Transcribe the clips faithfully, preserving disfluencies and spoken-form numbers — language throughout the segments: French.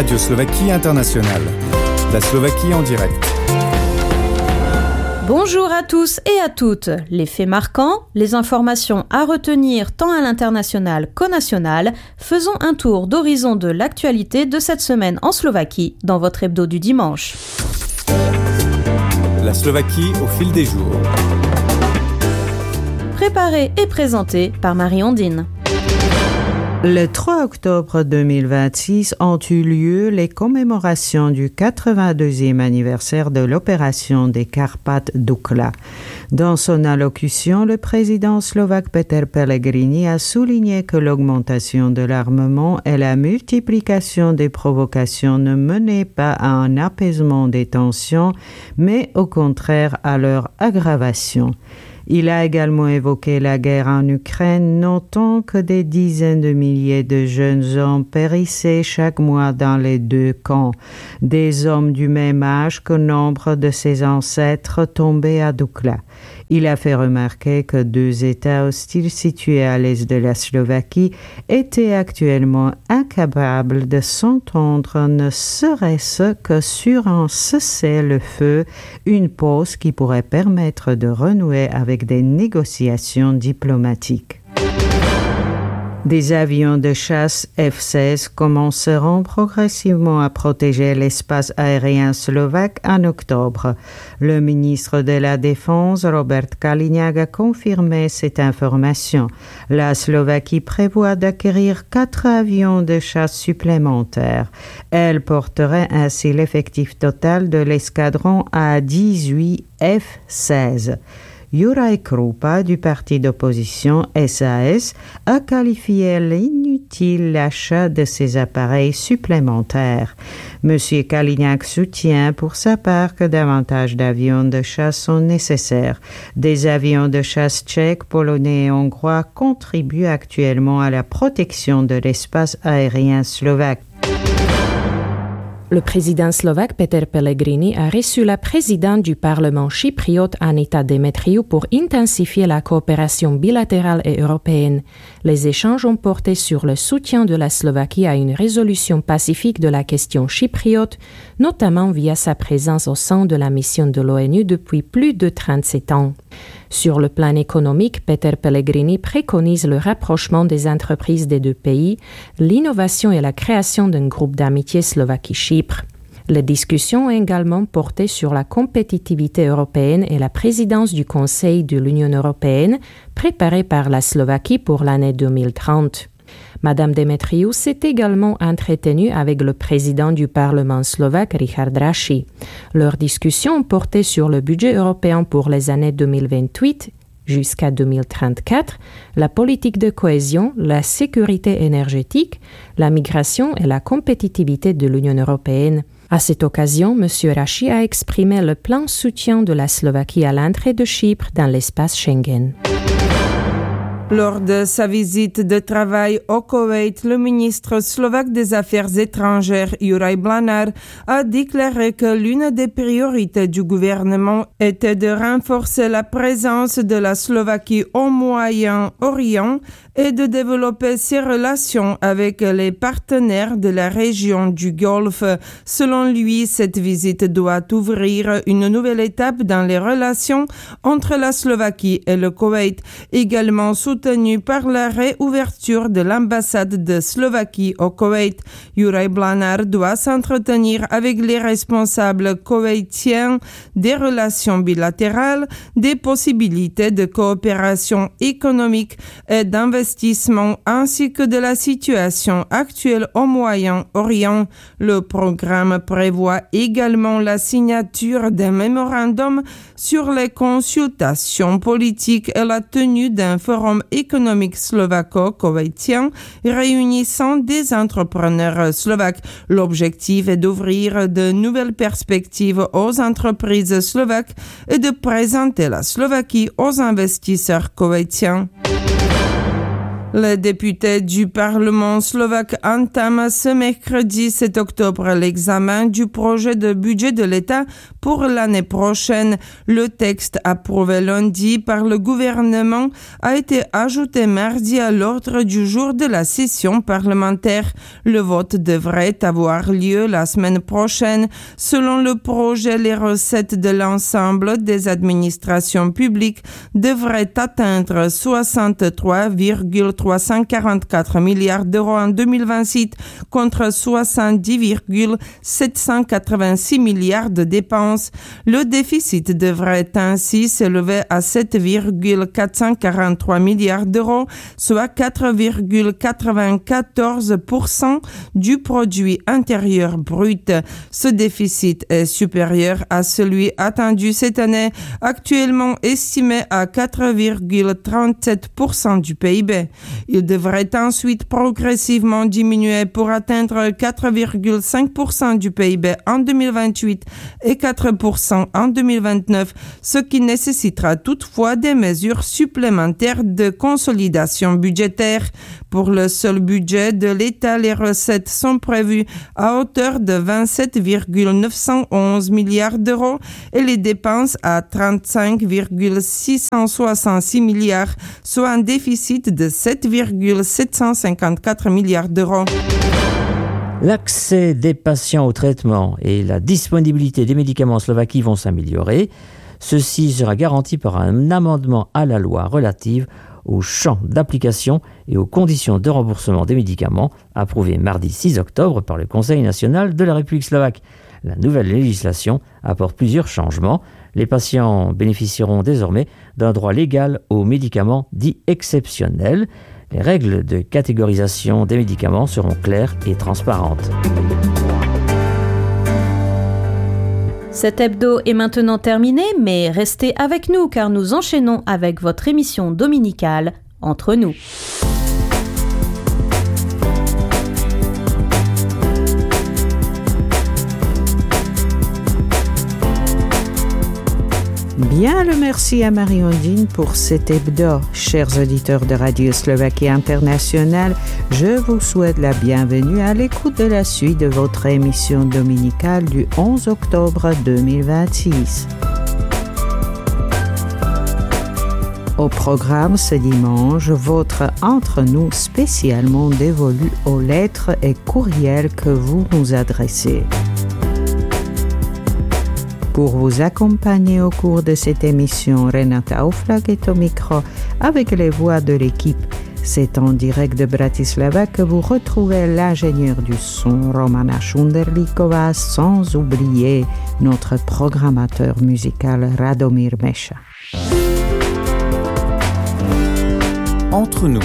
Radio Slovaquie Internationale. La Slovaquie en direct. Bonjour à tous et à toutes. Les faits marquants, les informations à retenir tant à l'international qu'au national, faisons un tour d'horizon de l'actualité de cette semaine en Slovaquie dans votre hebdo du dimanche. La Slovaquie au fil des jours. Préparé et présenté par Marie-Ondine. Le trois octobre deux mille vingt-six ont eu lieu les commémorations du quatre-vingt-deuxième anniversaire de l'opération des Carpates Dukla. Dans son allocution, le président slovaque Peter Pellegrini a souligné que l'augmentation de l'armement et la multiplication des provocations ne menaient pas à un apaisement des tensions, mais au contraire à leur aggravation. Il a également évoqué la guerre en Ukraine, notant que des dizaines de milliers de jeunes hommes périssaient chaque mois dans les deux camps, des hommes du même âge que nombre de ses ancêtres tombés à Dukla. Il a fait remarquer que deux États hostiles situés à l'est de la Slovaquie étaient actuellement incapables de s'entendre, ne serait-ce que sur un cessez-le-feu, une pause qui pourrait permettre de renouer avec des négociations diplomatiques. Des avions de chasse F seize commenceront progressivement à protéger l'espace aérien slovaque en octobre. Le ministre de la Défense, Robert Kaliňák, a confirmé cette information. La Slovaquie prévoit d'acquérir quatre avions de chasse supplémentaires. Elle porterait ainsi l'effectif total de l'escadron à dix-huit F seize. Juraj Krupa du parti d'opposition S A S a qualifié l'inutile l'achat de ces appareils supplémentaires. M. Kaliňák soutient pour sa part que davantage d'avions de chasse sont nécessaires. Des avions de chasse tchèques, polonais et hongrois contribuent actuellement à la protection de l'espace aérien slovaque. Le président slovaque Peter Pellegrini a reçu la présidente du Parlement chypriote Anita Demetriou pour intensifier la coopération bilatérale et européenne. Les échanges ont porté sur le soutien de la Slovaquie à une résolution pacifique de la question chypriote, notamment via sa présence au sein de la mission de l'ONU depuis plus de trente-sept ans. Sur le plan économique, Peter Pellegrini préconise le rapprochement des entreprises des deux pays, l'innovation et la création d'un groupe d'amitié Slovaquie-Chypre. Les discussions ont également porté sur la compétitivité européenne et la présidence du Conseil de l'Union européenne, préparée par la Slovaquie pour l'année deux mille trente. Madame Demetriou s'est également entretenue avec le président du Parlement slovaque, Richard Raši. Leurs discussions ont porté sur le budget européen pour les années deux mille vingt-huit jusqu'à deux mille trente-quatre, la politique de cohésion, la sécurité énergétique, la migration et la compétitivité de l'Union européenne. À cette occasion, M. Raši a exprimé le plein soutien de la Slovaquie à l'entrée de Chypre dans l'espace Schengen. Lors de sa visite de travail au Koweït, le ministre slovaque des Affaires étrangères, Juraj Blanár, a déclaré que l'une des priorités du gouvernement était de renforcer la présence de la Slovaquie au Moyen-Orient et de développer ses relations avec les partenaires de la région du Golfe. Selon lui, cette visite doit ouvrir une nouvelle étape dans les relations entre la Slovaquie et le Koweït, également soutenu par la réouverture de l'ambassade de Slovaquie au Koweït. Juraj Blanár doit s'entretenir avec les responsables koweïtiens des relations bilatérales, des possibilités de coopération économique et d'investissement ainsi que de la situation actuelle au Moyen-Orient. Le programme prévoit également la signature d'un mémorandum sur les consultations politiques et la tenue d'un forum économique slovaco-koweïtien réunissant des entrepreneurs slovaques. L'objectif est d'ouvrir de nouvelles perspectives aux entreprises slovaques et de présenter la Slovaquie aux investisseurs koweïtiens. Le député du Parlement slovaque entame ce mercredi sept octobre l'examen du projet de budget de l'État pour l'année prochaine. Le texte approuvé lundi par le gouvernement a été ajouté mardi à l'ordre du jour de la session parlementaire. Le vote devrait avoir lieu la semaine prochaine. Selon le projet, les recettes de l'ensemble des administrations publiques devraient atteindre soixante-trois virgule trois cent quarante-quatre milliards d'euros en deux mille vingt-six contre soixante-dix virgule sept cent quatre-vingt-six milliards de dépenses. Le déficit devrait ainsi s'élever à sept virgule quatre cent quarante-trois milliards d'euros, soit quatre virgule quatre-vingt-quatorze pour cent du produit intérieur brut. Ce déficit est supérieur à celui attendu cette année, actuellement estimé à quatre virgule trente-sept pour cent du P I B. Il devrait ensuite progressivement diminuer pour atteindre quatre virgule cinq pour cent du P I B en deux mille vingt-huit et quatre pour cent en deux mille vingt-neuf, ce qui nécessitera toutefois des mesures supplémentaires de consolidation budgétaire. Pour le seul budget de l'État, les recettes sont prévues à hauteur de vingt-sept virgule neuf cent onze milliards d'euros et les dépenses à trente-cinq virgule six cent soixante-six milliards, soit un déficit de sept virgule sept cent cinquante-quatre milliards d'euros. L'accès des patients au traitement et la disponibilité des médicaments en Slovaquie vont s'améliorer. Ceci sera garanti par un amendement à la loi relative au champ d'application et aux conditions de remboursement des médicaments, approuvé mardi six octobre par le Conseil national de la République slovaque. La nouvelle législation apporte plusieurs changements. Les patients bénéficieront désormais d'un droit légal aux médicaments dits exceptionnels. Les règles de catégorisation des médicaments seront claires et transparentes. Cet hebdo est maintenant terminé, mais restez avec nous car nous enchaînons avec votre émission dominicale Entre nous. Bien le merci à Marie-Ondine pour cet hebdo. Chers auditeurs de Radio Slovaquie Internationale, je vous souhaite la bienvenue à l'écoute de la suite de votre émission dominicale du onze octobre deux mille vingt-six. Au programme ce dimanche, votre Entre nous spécialement dévolu aux lettres et courriels que vous nous adressez. Pour vous accompagner au cours de cette émission, Renata Auflag est au micro avec les voix de l'équipe. C'est en direct de Bratislava que vous retrouvez l'ingénieur du son Romana Šunderlíková, sans oublier notre programmateur musical Radomír Meša. Entre nous.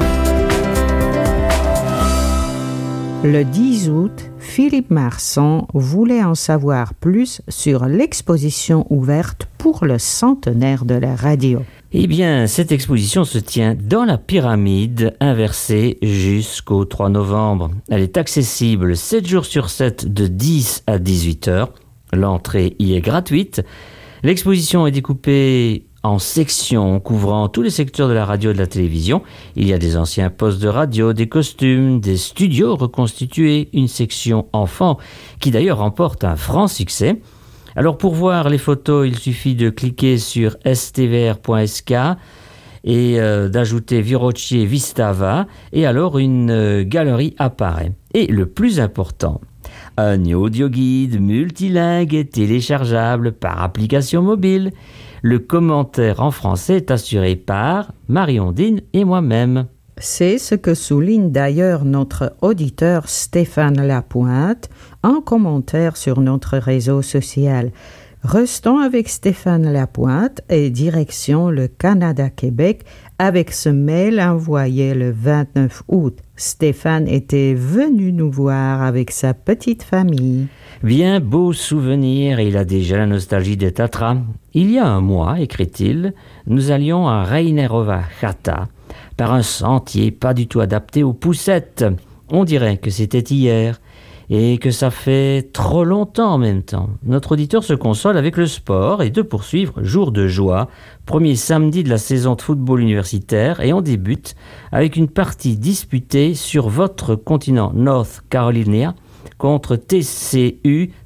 Le dix août, Philippe Marsan voulait en savoir plus sur l'exposition ouverte pour le centenaire de la radio. Eh bien, cette exposition se tient dans la pyramide inversée jusqu'au trois novembre. Elle est accessible sept jours sur sept de dix à dix-huit heures. L'entrée y est gratuite. L'exposition est découpée en sections couvrant tous les secteurs de la radio et de la télévision. Il y a des anciens postes de radio, des costumes, des studios reconstitués, une section enfants qui d'ailleurs remporte un franc succès. Alors pour voir les photos, il suffit de cliquer sur s t v r point s k et euh, d'ajouter Virocci Vistava et alors une euh, galerie apparaît. Et le plus important, un audio-guide multilingue et téléchargeable par application mobile. Le commentaire en français est assuré par Marie-Ondine et moi-même. C'est ce que souligne d'ailleurs notre auditeur Stéphane Lapointe en commentaire sur notre réseau social. Restons avec Stéphane Lapointe et direction le Canada-Québec avec ce mail envoyé le vingt-neuf août. Stéphane était venu nous voir avec sa petite famille. Bien beau souvenir, il a déjà la nostalgie des Tatras. Il y a un mois, écrit-il, nous allions à Reinerova Chata par un sentier pas du tout adapté aux poussettes. On dirait que c'était hier et que ça fait trop longtemps en même temps. Notre auditeur se console avec le sport et de poursuivre jour de joie, premier samedi de la saison de football universitaire, et on débute avec une partie disputée sur votre continent North Carolina contre T C U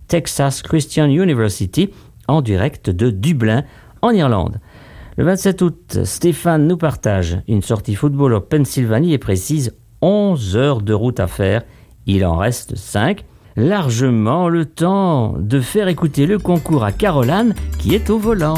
Texas Christian University, en direct de Dublin, en Irlande. Le vingt-sept août, Stéphane nous partage une sortie football en Pennsylvanie et précise onze heures de route à faire. Il en reste cinq. Largement le temps de faire écouter le concours à Caroline qui est au volant.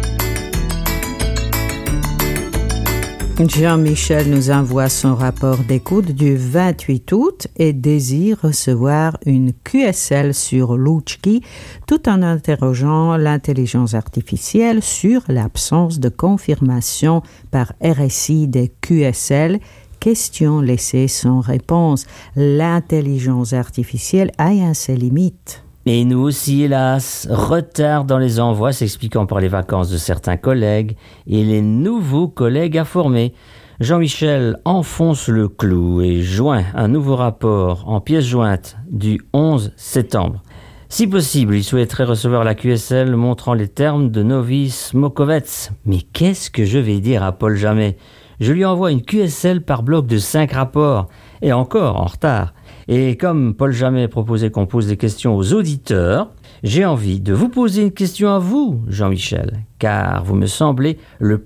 Jean-Michel nous envoie son rapport d'écoute du vingt-huit août et désire recevoir une Q S L sur Louchki tout en interrogeant l'intelligence artificielle sur l'absence de confirmation par R S I des Q S L. Question laissée sans réponse. L'intelligence artificielle a un ses limites. Et nous aussi, hélas, retard dans les envois s'expliquant par les vacances de certains collègues et les nouveaux collègues à former. Jean-Michel enfonce le clou et joint un nouveau rapport en pièce jointe du onze septembre. Si possible, il souhaiterait recevoir la Q S L montrant les termes de Novice Mokovets. Mais qu'est-ce que je vais dire à Paul Jamet ? Je lui envoie une Q S L par bloc de cinq rapports, et encore en retard. Et comme Paul Jamet proposait qu'on pose des questions aux auditeurs, j'ai envie de vous poser une question à vous, Jean-Michel, car vous me semblez le